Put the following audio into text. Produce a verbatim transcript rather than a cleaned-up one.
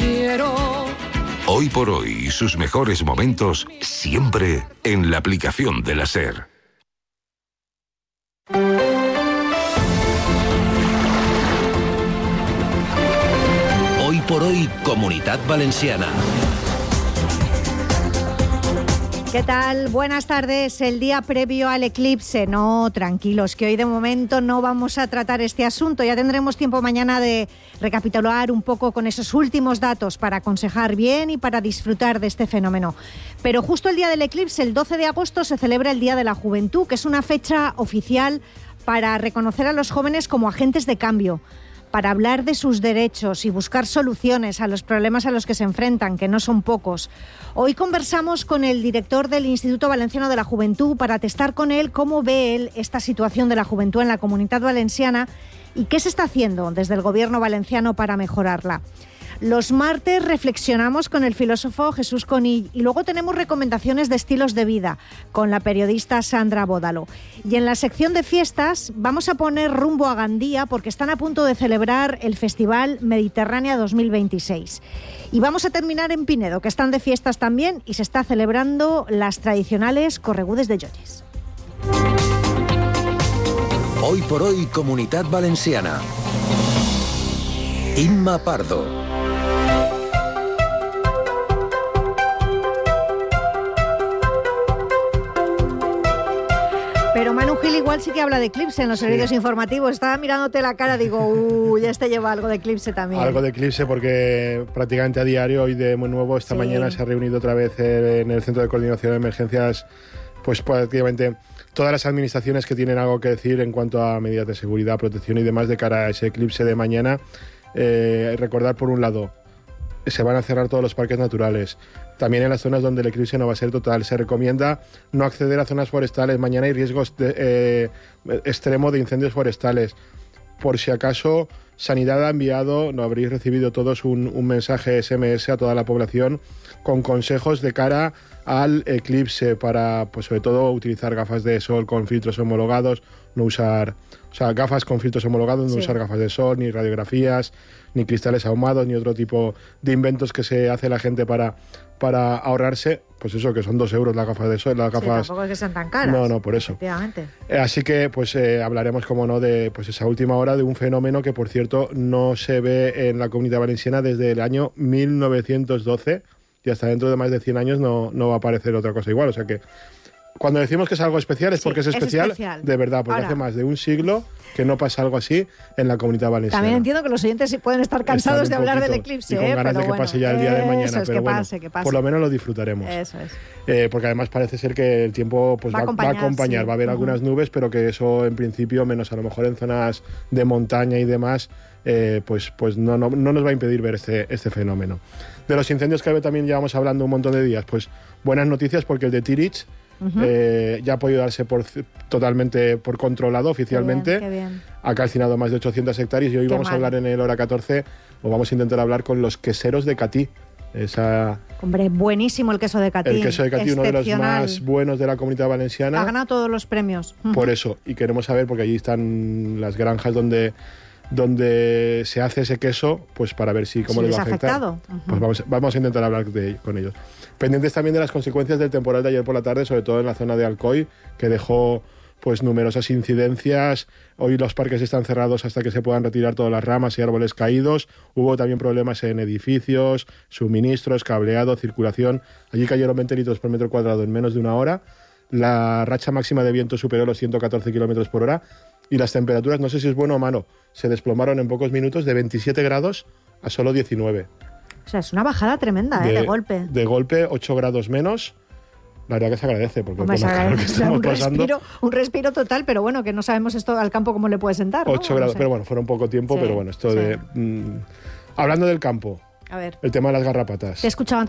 quiero. Hoy por hoy, sus mejores momentos siempre en la aplicación de la SER. Hoy por hoy, Comunitat Valenciana. ¿Qué tal? Buenas tardes. El día previo al eclipse. No, tranquilos, que hoy de momento no vamos a tratar este asunto. Ya tendremos tiempo mañana de recapitular un poco con esos últimos datos para aconsejar bien y para disfrutar de este fenómeno. Pero justo el día del eclipse, el doce de agosto, se celebra el Día de la Juventud, que es una fecha oficial para reconocer a los jóvenes como agentes de cambio, para hablar de sus derechos y buscar soluciones a los problemas a los que se enfrentan, que no son pocos. Hoy conversamos con el director del Instituto Valenciano de la Juventud para testar con él cómo ve él esta situación de la juventud en la Comunitat Valenciana y qué se está haciendo desde el Gobierno valenciano para mejorarla. Los martes reflexionamos con el filósofo Jesús Conill y luego tenemos recomendaciones de estilos de vida con la periodista Sandra Bódalo. Y en la sección de fiestas vamos a poner rumbo a Gandía porque están a punto de celebrar el Festival Mediterránea dos mil veintiséis. Y vamos a terminar en Pinedo, que están de fiestas también y se está celebrando las tradicionales corregudes de Joyes. Hoy por hoy, Comunitat Valenciana. Inma Pardo. Pero Manu Gil igual sí que habla de eclipse en los servicios sí. informativos. Estaba mirándote la cara, digo, uy, este lleva algo de eclipse también. Algo de eclipse porque prácticamente a diario, hoy de nuevo, esta sí. mañana se ha reunido otra vez en el Centro de Coordinación de Emergencias, pues prácticamente todas las administraciones que tienen algo que decir en cuanto a medidas de seguridad, protección y demás de cara a ese eclipse de mañana. Eh, recordar, por un lado, se van a cerrar todos los parques naturales. También en las zonas donde el eclipse no va a ser total. Se recomienda no acceder a zonas forestales. Mañana hay riesgos de, eh, extremo de incendios forestales. Por si acaso, Sanidad ha enviado, no habréis recibido todos, un, un mensaje ese eme ese a toda la población con consejos de cara al eclipse para, pues sobre todo, utilizar gafas de sol con filtros homologados, no usar, o sea, gafas con filtros homologados, no sí. usar gafas de sol, ni radiografías, ni cristales ahumados, ni otro tipo de inventos que se hace la gente para, para ahorrarse, pues eso, que son dos euros las gafas de sol, las gafas... Sí, tampoco es que sean tan caras. No, no, por eso. Efectivamente. Eh, así que, pues, eh, hablaremos, como no, de pues esa última hora de un fenómeno que, por cierto, no se ve en la Comunidad Valenciana desde el año mil novecientos doce, y hasta dentro de más de cien años no, no va a aparecer otra cosa igual, o sea que... Cuando decimos que es algo especial es sí, porque es especial, es especial de verdad, porque Ahora, hace más de un siglo que no pasa algo así en la Comunidad Valenciana. También entiendo que los oyentes pueden estar cansados de hablar del eclipse. Y con eh, ganas pero de que bueno, pase ya el día de mañana, eso es, pero que bueno, pase, que pase. por lo menos lo disfrutaremos. Eso es. Eh, porque además parece ser que el tiempo pues, va, va, va a acompañar, sí. va a haber uh-huh. algunas nubes, pero que eso en principio, menos a lo mejor en zonas de montaña y demás, eh, pues, pues no, no, no nos va a impedir ver este, este fenómeno. De los incendios que también llevamos hablando un montón de días, pues buenas noticias porque el de Tirich Uh-huh. Eh, ya ha podido darse por, totalmente por controlado oficialmente. Qué bien, qué bien. Ha calcinado más de ochocientas hectáreas y hoy qué vamos mal. a hablar en el Hora catorce, o vamos a intentar hablar con los queseros de Catí. Esa, Hombre, buenísimo el queso de Catí. El queso de Catí, uno de los más buenos de la Comunidad Valenciana. Ha ganado todos los premios. Uh-huh. Por eso, y queremos saber, porque allí están las granjas donde... donde se hace ese queso, pues para ver si cómo sí, les va a afectar. Uh-huh. Pues vamos, vamos a intentar hablar de, con ellos. Pendientes también de las consecuencias del temporal de ayer por la tarde, sobre todo en la zona de Alcoy, que dejó pues numerosas incidencias. Hoy los parques están cerrados hasta que se puedan retirar todas las ramas y árboles caídos. Hubo también problemas en edificios, suministros, cableado, circulación. Allí cayeron veinte litros por metro cuadrado en menos de una hora. La racha máxima de viento superó los ciento catorce kilómetros por hora. Y las temperaturas, no sé si es bueno o malo, se desplomaron en pocos minutos de veintisiete grados a solo diecinueve. O sea, es una bajada tremenda, de, ¿eh? De golpe. De golpe, ocho grados menos. La verdad que se agradece, porque Hombre, por lo claro que estamos un pasando... Respiro, un respiro total, pero bueno, que no sabemos esto al campo cómo le puede sentar, ¿no? ocho grados, no sé. Pero bueno, fueron poco tiempo, sí, pero bueno, esto sí. de... Mmm, hablando del campo, a ver. El tema de las garrapatas. Te he escuchado antes